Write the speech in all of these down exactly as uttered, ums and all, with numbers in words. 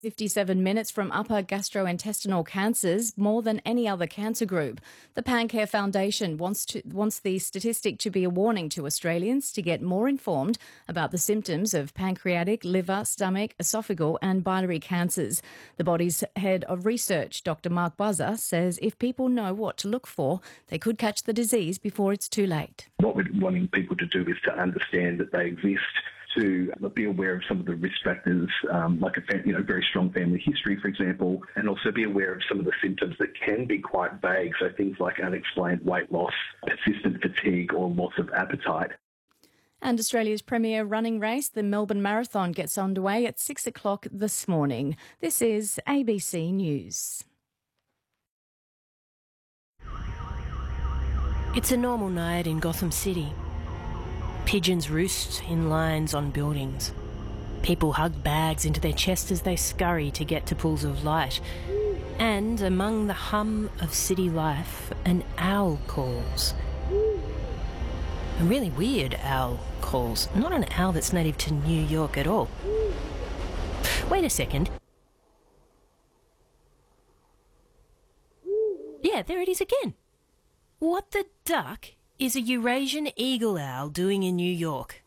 fifty-seven minutes from upper gastrointestinal cancers, more than any other cancer group. The PanCare Foundation wants to wants the statistic to be a warning to Australians to get more informed about the symptoms of pancreatic, liver, stomach, esophageal and biliary cancers. The body's head of research, Doctor Mark Buzzer, says if people know what to look for, they could catch the disease before it's too late. What we're wanting people to do is to understand that they exist, to be aware of some of the risk factors, um, like a you know very strong family history, for example, and also be aware of some of the symptoms that can be quite vague, so things like unexplained weight loss, persistent fatigue or loss of appetite. And Australia's premier running race, the Melbourne Marathon, gets underway at six o'clock this morning. This is A B C News. It's a normal night in Gotham City. Pigeons roost in lines on buildings. People hug bags into their chest as they scurry to get to pools of light. And among the hum of city life, an owl calls. A really weird owl calls. Not an owl that's native to New York at all. Wait a second. Yeah, there it is again. What the duck is a Eurasian eagle owl doing in New York?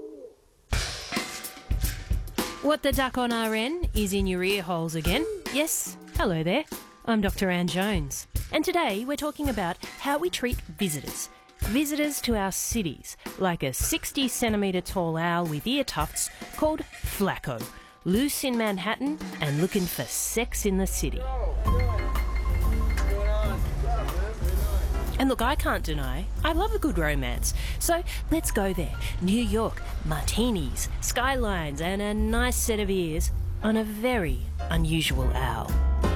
What the duck on R N is in your ear holes again. Yes, hello there. I'm Doctor Anne Jones. And today we're talking about how we treat visitors. Visitors to our cities, like a sixty centimetre tall owl with ear tufts called Flacco, loose in Manhattan and looking for sex in the city. And look, I can't deny, I love a good romance. So let's go there. New York, martinis, skylines and a nice set of ears on a very unusual owl.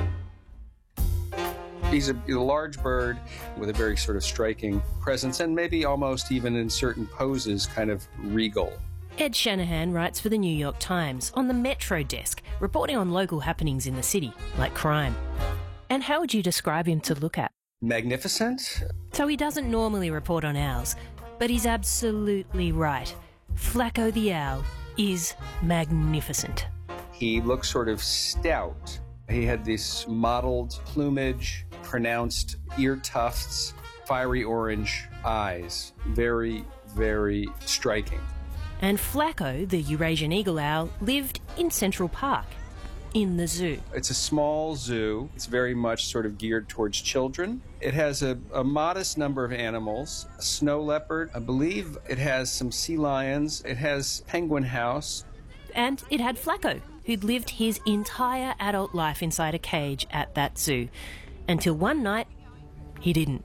He's a, a large bird with a very sort of striking presence and maybe almost even in certain poses kind of regal. Ed Shanahan writes for the New York Times on the Metro desk, reporting on local happenings in the city, like crime. And how would you describe him to look at? Magnificent. So he doesn't normally report on owls, but he's absolutely right. Flacco the owl is magnificent. He looks sort of stout. He had this mottled plumage, pronounced ear tufts, fiery orange eyes. Very, very striking. And Flacco, the Eurasian eagle owl, lived in Central Park, in the zoo. It's a small zoo. It's very much sort of geared towards children. It has a, a modest number of animals. A snow leopard. I believe it has some sea lions. It has Penguin House. And it had Flacco, who'd lived his entire adult life inside a cage at that zoo. Until one night, he didn't.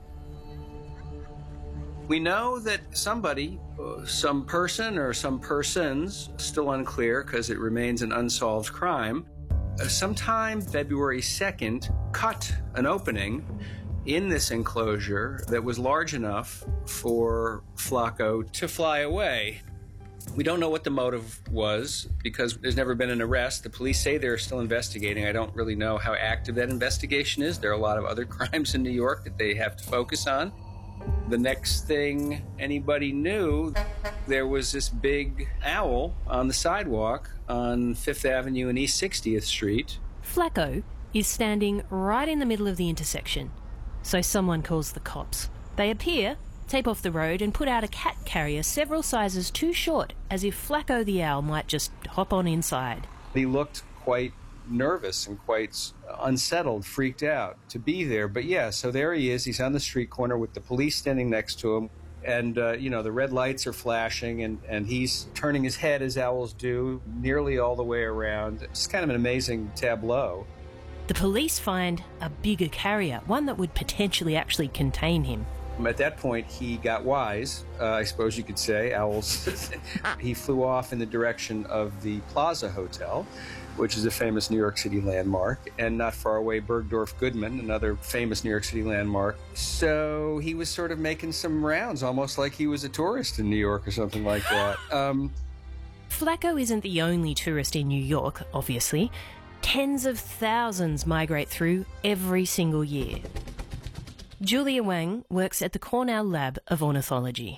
We know that somebody, uh, some person or some persons, still unclear because it remains an unsolved crime, uh, sometime February second, cut an opening in this enclosure that was large enough for Flacco to fly away. We don't know what the motive was because there's never been an arrest. The police say they're still investigating. I don't really know how active that investigation is. There are a lot of other crimes in New York that they have to focus on. The next thing anybody knew, there was this big owl on the sidewalk on Fifth Avenue and East sixtieth Street. Flacco is standing right in the middle of the intersection. So someone calls the cops. They appear, tape off the road and put out a cat carrier several sizes too short, as if Flacco the owl might just hop on inside. He looked quite nervous and quite unsettled, freaked out to be there. But yeah, so there he is. He's on the street corner with the police standing next to him. And, uh, you know, the red lights are flashing and, and he's turning his head as owls do, nearly all the way around. It's kind of an amazing tableau. The police find a bigger carrier, one that would potentially actually contain him. At that point, he got wise, uh, I suppose you could say, owls. He flew off in the direction of the Plaza Hotel, which is a famous New York City landmark, and not far away, Bergdorf Goodman, another famous New York City landmark. So he was sort of making some rounds, almost like he was a tourist in New York or something like that. Um, Flacco isn't the only tourist in New York, obviously. Tens of thousands migrate through every single year. Julia Wang works at the Cornell Lab of Ornithology.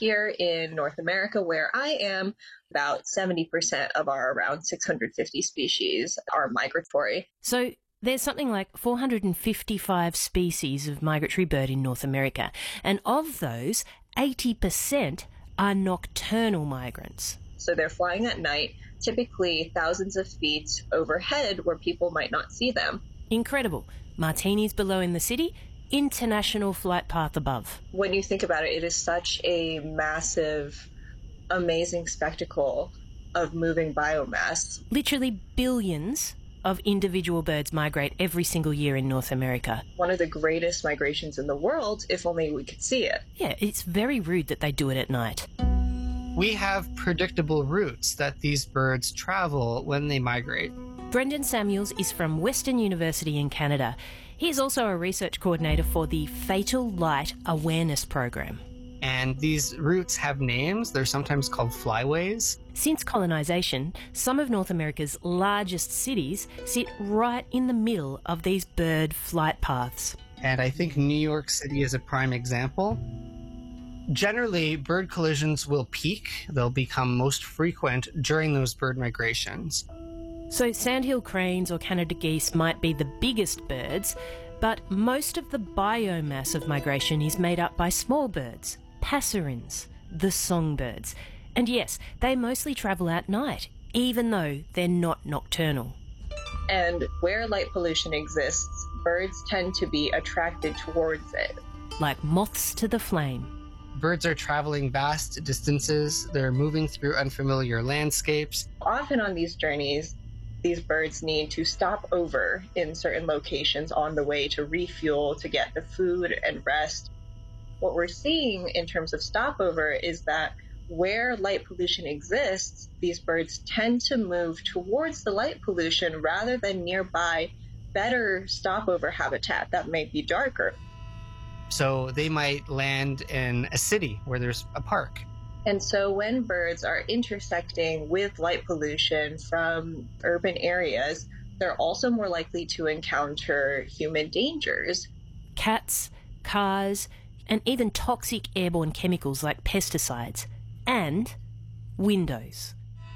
here in North America, where I am, about seventy percent of our around six hundred fifty species are migratory. So there's something like four hundred fifty-five species of migratory bird in North America, and of those, eighty percent are nocturnal migrants. So they're flying at night, typically thousands of feet overhead where people might not see them. Incredible. Martinis below in the city, international flight path above. When you think about it, it is such a massive, amazing spectacle of moving biomass. Literally billions of individual birds migrate every single year in North America. One of the greatest migrations in the world, if only we could see it. Yeah, it's very rude that they do it at night. We have predictable routes that these birds travel when they migrate. Brendan Samuels is from Western University in Canada. He's also a research coordinator for the Fatal Light Awareness Program. And these routes have names. They're sometimes called flyways. Since colonisation, some of North America's largest cities sit right in the middle of these bird flight paths. And I think New York City is a prime example. Generally, bird collisions will peak. They'll become most frequent during those bird migrations. So sandhill cranes or Canada geese might be the biggest birds, but most of the biomass of migration is made up by small birds, passerines, the songbirds. And yes, they mostly travel at night, even though they're not nocturnal. And where light pollution exists, birds tend to be attracted towards it. Like moths to the flame. Birds are traveling vast distances. They're moving through unfamiliar landscapes. Often on these journeys, these birds need to stop over in certain locations on the way to refuel, to get the food and rest. What we're seeing in terms of stopover is that where light pollution exists, these birds tend to move towards the light pollution rather than nearby better stopover habitat that may be darker. So they might land in a city where there's a park. And so when birds are intersecting with light pollution from urban areas, they're also more likely to encounter human dangers. Cats, cars, and even toxic airborne chemicals like pesticides. And windows.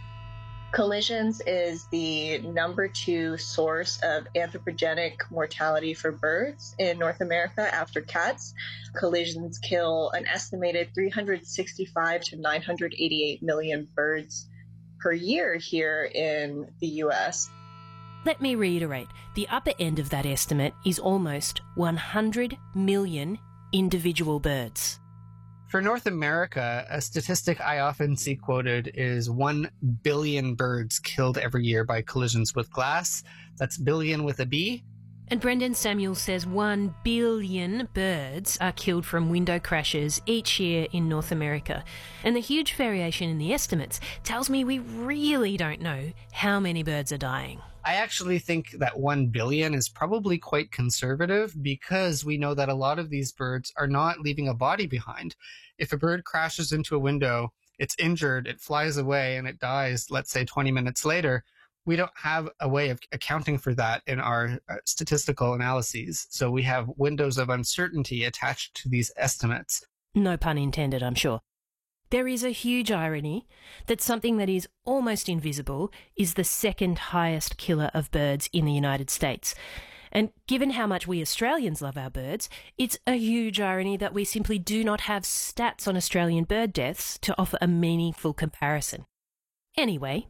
Collisions is the number two source of anthropogenic mortality for birds in North America after cats. Collisions kill an estimated three hundred sixty-five to nine hundred eighty-eight million birds per year here in the U S. Let me reiterate, the upper end of that estimate is almost one hundred million individual birds. For North America, a statistic I often see quoted is one billion birds killed every year by collisions with glass. That's billion with a B. And Brendan Samuels says one billion birds are killed from window crashes each year in North America. And the huge variation in the estimates tells me we really don't know how many birds are dying. I actually think that one billion is probably quite conservative because we know that a lot of these birds are not leaving a body behind. If a bird crashes into a window, it's injured, it flies away, and it dies, let's say twenty minutes later, we don't have a way of accounting for that in our statistical analyses. So we have windows of uncertainty attached to these estimates. No pun intended, I'm sure. There is a huge irony that something that is almost invisible is the second highest killer of birds in the United States. And given how much we Australians love our birds, it's a huge irony that we simply do not have stats on Australian bird deaths to offer a meaningful comparison. Anyway,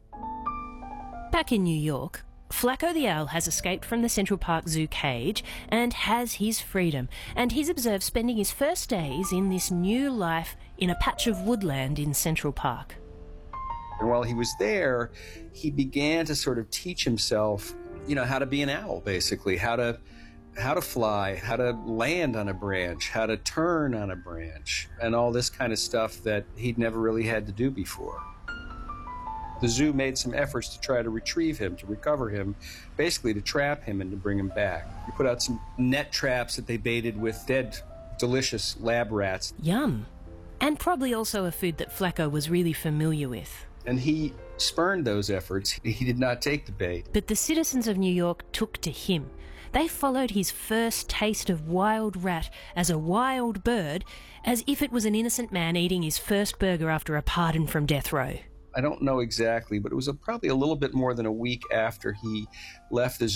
back in New York, Flacco the owl has escaped from the Central Park Zoo cage and has his freedom, and he's observed spending his first days in this new life in a patch of woodland in Central Park. And while he was there, he began to sort of teach himself, you know, how to be an owl, basically, how to how to fly, how to land on a branch, how to turn on a branch, and all this kind of stuff that he'd never really had to do before. The zoo made some efforts to try to retrieve him, to recover him, basically to trap him and to bring him back. He put out some net traps that they baited with dead, delicious lab rats. Yum. And probably also a food that Flacco was really familiar with. And he spurned those efforts. He did not take the bait. But the citizens of New York took to him, They followed his first taste of wild rat as a wild bird, as if it was an innocent man eating his first burger after a pardon from death row. I don't know exactly, but it was a, probably a little bit more than a week after he left the